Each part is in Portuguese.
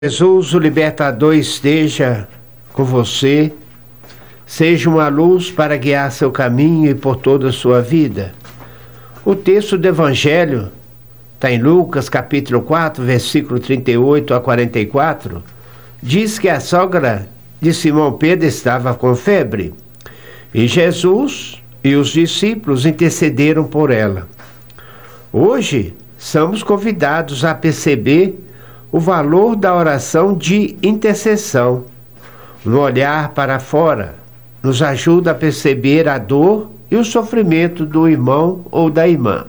Jesus, o Libertador, esteja com você, seja uma luz para guiar seu caminho e por toda a sua vida. O texto do Evangelho está em Lucas, capítulo 4, versículo 38 a 44, diz que a sogra de Simão Pedro estava com febre, e Jesus e os discípulos intercederam por ela. Hoje, somos convidados a perceber o valor da oração de intercessão. No olhar para fora, nos ajuda a perceber a dor e o sofrimento do irmão ou da irmã.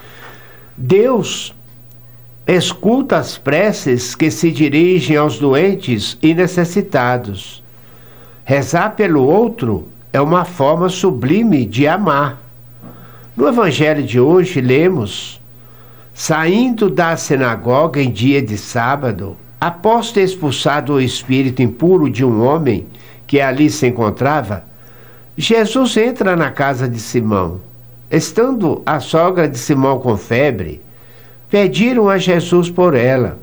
Deus escuta as preces que se dirigem aos doentes e necessitados. Rezar pelo outro é uma forma sublime de amar. No Evangelho de hoje, lemos: saindo da sinagoga em dia de sábado, após ter expulsado o espírito impuro de um homem que ali se encontrava, Jesus entra na casa de Simão. Estando a sogra de Simão com febre, pediram a Jesus por ela.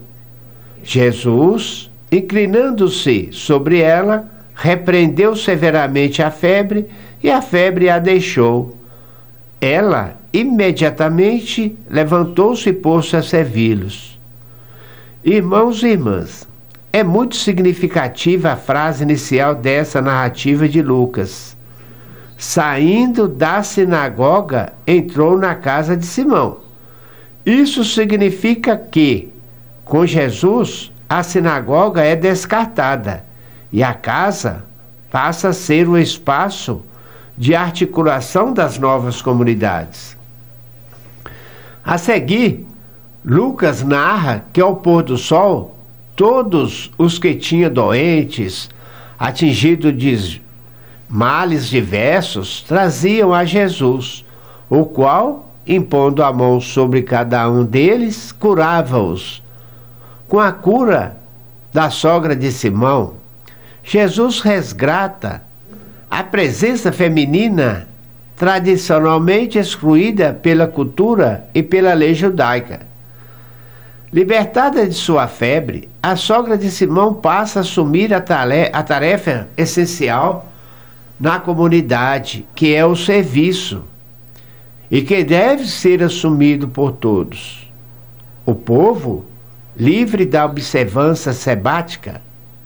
Jesus, inclinando-se sobre ela, repreendeu severamente a febre e a febre a deixou. Ela imediatamente levantou-se e pôs-se a servi-los. Irmãos e irmãs, é muito significativa a frase inicial dessa narrativa de Lucas. Saindo da sinagoga, entrou na casa de Simão. Isso significa que, com Jesus, a sinagoga é descartada e a casa passa a ser o espaço de articulação das novas comunidades. A seguir, Lucas narra que ao pôr do sol, todos os que tinham doentes, atingidos de males diversos, traziam a Jesus, o qual, impondo a mão sobre cada um deles, curava-os. Com a cura da sogra de Simão, Jesus resgata a presença feminina tradicionalmente excluída pela cultura e pela lei judaica. Libertada de sua febre, a sogra de Simão passa a assumir a tarefa essencial na comunidade, que é o serviço, e que deve ser assumido por todos. O povo, livre da observância sabática,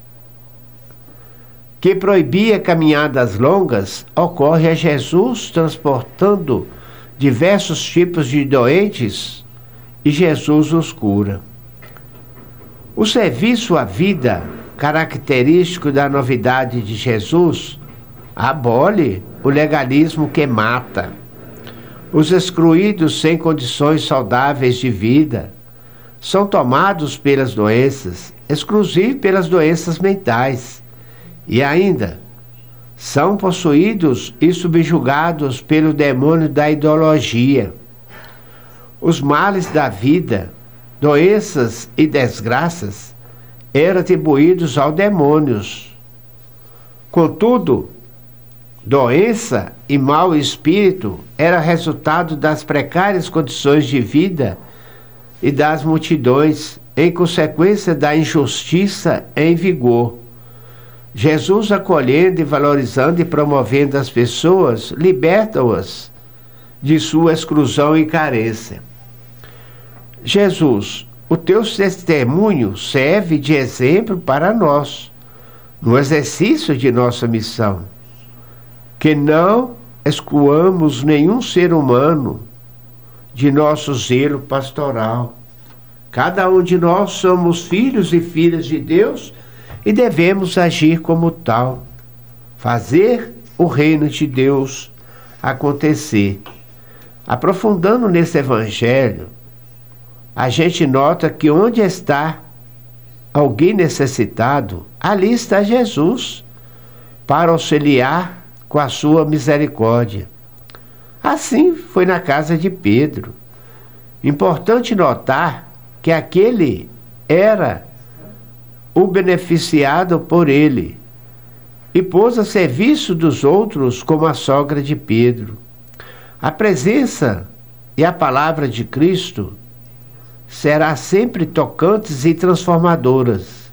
que proibia caminhadas longas, ocorre a Jesus transportando diversos tipos de doentes e Jesus os cura. O serviço à vida, característico da novidade de Jesus, abole o legalismo que mata. Os excluídos sem condições saudáveis de vida são tomados pelas doenças, exclusive pelas doenças mentais. E ainda, são possuídos e subjugados pelo demônio da ideologia. Os males da vida, doenças e desgraças, eram atribuídos aos demônios. Contudo, doença e mau espírito era resultado das precárias condições de vida e das multidões, em consequência da injustiça em vigor. Jesus, acolhendo e valorizando e promovendo as pessoas, liberta-as de sua exclusão e carência. Jesus, o teu testemunho serve de exemplo para nós, no exercício de nossa missão, que não excluamos nenhum ser humano de nosso zelo pastoral. Cada um de nós somos filhos e filhas de Deus e devemos agir como tal, fazer o reino de Deus acontecer. Aprofundando nesse evangelho, a gente nota que onde está alguém necessitado, ali está Jesus, para auxiliar com a sua misericórdia. Assim foi na casa de Pedro. Importante notar que aquele era o beneficiado por ele, e pôs a serviço dos outros como a sogra de Pedro. A presença e a palavra de Cristo será sempre tocantes e transformadoras.